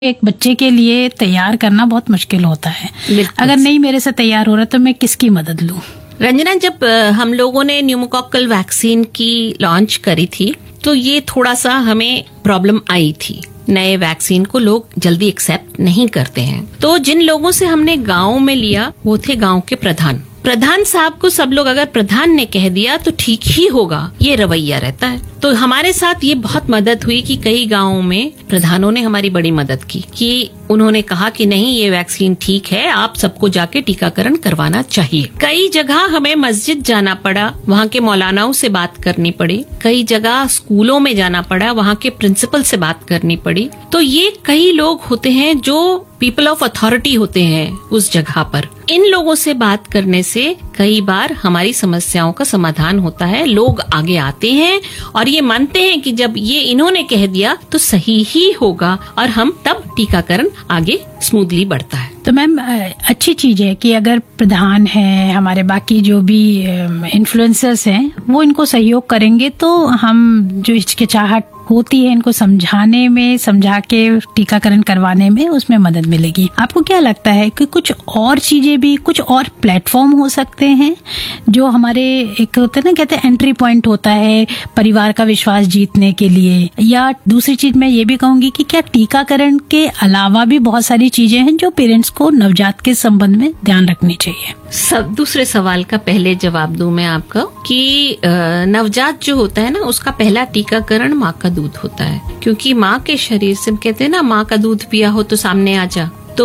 एक बच्चे के लिए तैयार करना बहुत मुश्किल होता है। अगर नहीं मेरे से तैयार हो रहा तो मैं किसकी मदद लूं? रंजना, जब हम लोगों ने न्यूमोकॉकल वैक्सीन की लॉन्च करी थी तो ये थोड़ा सा हमें प्रॉब्लम आई थी। नए वैक्सीन को लोग जल्दी एक्सेप्ट नहीं करते हैं। तो जिन लोगों से हमने गांव में लिया वो थे गांव के प्रधान साहब को सब लोग, अगर प्रधान ने कह दिया तो ठीक ही होगा, ये रवैया रहता है। तो हमारे साथ ये बहुत मदद हुई कि कई गांवों में प्रधानों ने हमारी बड़ी मदद की कि उन्होंने कहा कि नहीं, ये वैक्सीन ठीक है, आप सबको जाके टीकाकरण करवाना चाहिए। कई जगह हमें मस्जिद जाना पड़ा, वहाँ के मौलानाओं से बात करनी पड़ी। कई जगह स्कूलों में जाना पड़ा, वहाँ के प्रिंसिपल से बात करनी पड़ी। तो ये कई लोग होते हैं जो पीपल ऑफ अथॉरिटी होते हैं उस जगह पर। इन लोगों से बात करने से कई बार हमारी समस्याओं का समाधान होता है। लोग आगे आते हैं और ये मानते हैं कि जब ये इन्होंने कह दिया तो सही ही होगा, और हम तब टीकाकरण आगे स्मूथली बढ़ता है। तो मैम, अच्छी चीज है कि अगर प्रधान है, हमारे बाकी जो भी इन्फ्लुएंसर्स हैं, वो इनको सहयोग करेंगे तो हम जो हिचकिचाहट होती है इनको समझाने में, समझा के टीकाकरण करवाने में, उसमें मदद मिलेगी। आपको क्या लगता है कि कुछ और चीजें भी, कुछ और प्लेटफॉर्म हो सकते हैं जो हमारे, एक होता है ना, कहते हैं एंट्री पॉइंट होता है परिवार का विश्वास जीतने के लिए? या दूसरी चीज मैं ये भी कहूंगी कि क्या टीकाकरण के अलावा भी बहुत सारी चीजें हैं जो पेरेंट्स को नवजात के संबंध में ध्यान रखनी चाहिए? दूसरे सवाल का पहले जवाब दूं मैं आपको कि नवजात जो होता है ना, उसका पहला टीकाकरण माँ का दूध होता है। क्योंकि माँ के शरीर से, कहते हैं ना, माँ का दूध पिया हो तो सामने आ जा। तो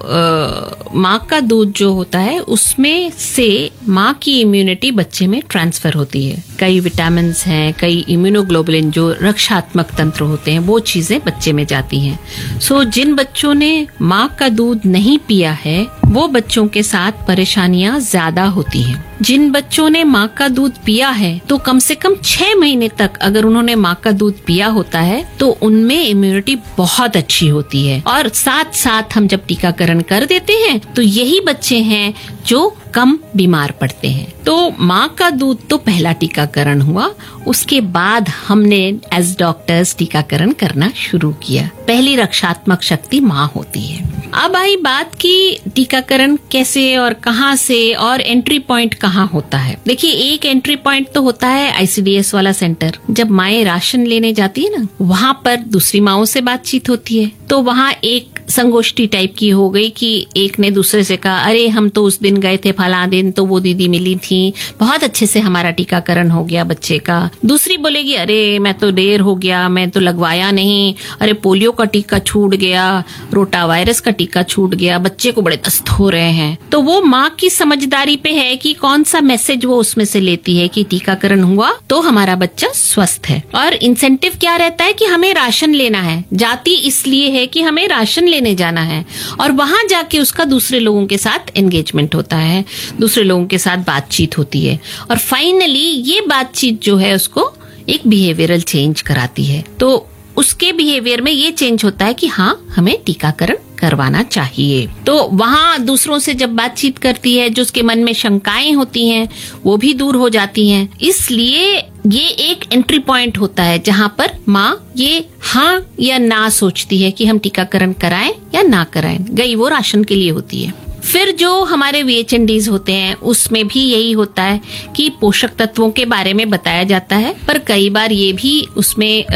माँ का दूध जो होता है उसमें से माँ की इम्यूनिटी बच्चे में ट्रांसफर होती है। कई विटामिन हैं, कई इम्यूनोग्लोबुलिन जो रक्षात्मक तंत्र होते हैं, वो चीजें बच्चे में जाती हैं। सो जिन बच्चों ने माँ का दूध नहीं पिया है वो बच्चों के साथ परेशानियां ज्यादा होती हैं। जिन बच्चों ने माँ का दूध पिया है तो कम से कम 6 महीने तक अगर उन्होंने माँ का दूध पिया होता है तो उनमें इम्यूनिटी बहुत अच्छी होती है। और साथ साथ हम जब टीकाकरण कर देते हैं तो यही बच्चे हैं जो कम बीमार पड़ते हैं। तो माँ का दूध तो पहला टीकाकरण हुआ। उसके बाद हमने एज डॉक्टर्स टीकाकरण करना शुरू किया। पहली रक्षात्मक शक्ति माँ होती है। अब आई बात की टीकाकरण कैसे और कहाँ से, और एंट्री पॉइंट कहाँ होता है। देखिए, एक एंट्री पॉइंट तो होता है ICDS वाला सेंटर। जब माएँ राशन लेने जाती है ना, वहाँ पर दूसरी माँओं से बातचीत होती है। तो वहाँ एक संगोष्ठी टाइप की हो गई कि एक ने दूसरे से कहा, अरे हम तो उस दिन गए थे, फला दिन तो वो दीदी मिली थी, बहुत अच्छे से हमारा टीकाकरण हो गया बच्चे का। दूसरी बोलेगी, अरे मैं तो देर हो गया, मैं तो लगवाया नहीं, अरे पोलियो का टीका छूट गया, रोटा वायरस का टीका छूट गया, बच्चे को बड़े दस्त हो रहे हैं। तो वो माँ की समझदारी पे है कि कौन सा मैसेज वो उसमें से लेती है कि टीकाकरण हुआ तो हमारा बच्चा स्वस्थ है। और इंसेंटिव क्या रहता है कि हमें राशन लेना है। जाती इसलिए है कि हमें राशन लेने जाना है, और वहां जाके उसका दूसरे लोगों के साथ एंगेजमेंट होता है, दूसरे लोगों के साथ बातचीत होती है, और फाइनली ये बातचीत जो है उसको एक बिहेवियरल चेंज कराती है। तो उसके बिहेवियर में ये चेंज होता है कि हाँ, हमें टीकाकरण करवाना चाहिए। तो वहाँ दूसरों से जब बातचीत करती है, जो उसके मन में शंकाएं होती हैं वो भी दूर हो जाती हैं। इसलिए ये एक एंट्री पॉइंट होता है जहाँ पर माँ ये हाँ या ना सोचती है कि हम टीकाकरण कराएं या ना कराएं। गई वो राशन के लिए होती है। फिर जो हमारे VHNDs होते हैं उसमें भी यही होता है कि पोषक तत्वों के बारे में बताया जाता है, पर कई बार ये भी उसमें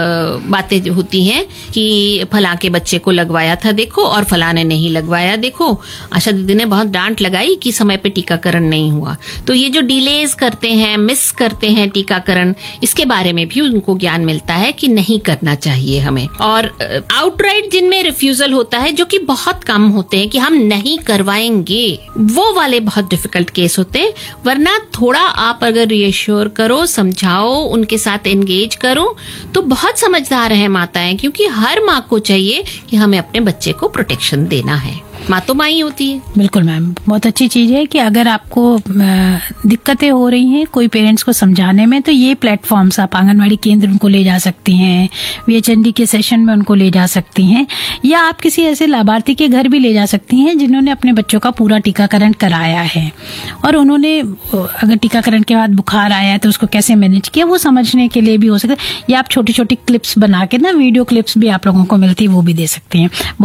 बातें होती हैं कि फला के बच्चे को लगवाया था देखो, और फला ने नहीं लगवाया देखो। आशा दीदी ने बहुत डांट लगाई कि समय पे टीकाकरण नहीं हुआ। तो ये जो डिलेज करते हैं, मिस करते हैं टीकाकरण, इसके बारे में भी उनको ज्ञान मिलता है कि नहीं करना चाहिए हमें। और आउटराइट जिनमें रिफ्यूजल होता है, जो कि बहुत कम होते हैं कि हम नहीं करवाएंगे, वो वाले बहुत डिफिकल्ट केस होते हैं। वरना थोड़ा आप अगर रिएश्योर करो, समझाओ, उनके साथ एंगेज करो तो बहुत समझदार है माताएं, क्योंकि हर माँ को चाहिए कि हमें अपने बच्चे को प्रोटेक्शन देना है। माँ तो माँ ही होती है। बिल्कुल मैम, बहुत अच्छी चीज है कि अगर आपको दिक्कतें हो रही हैं कोई पेरेंट्स को समझाने में, तो ये प्लेटफॉर्म्स आप आंगनवाड़ी केंद्र उनको ले जा सकती हैं, VHND के सेशन में उनको ले जा सकती हैं, या आप किसी ऐसे लाभार्थी के घर भी ले जा सकती हैं जिन्होंने अपने बच्चों का पूरा टीकाकरण कराया है और उन्होंने अगर टीकाकरण के बाद बुखार आया है तो उसको कैसे मैनेज किया वो समझने के लिए भी हो सकता है। या आप छोटी छोटी क्लिप्स बना के ना, वीडियो क्लिप्स भी आप लोगों को मिलती है, वो भी दे सकती हैं।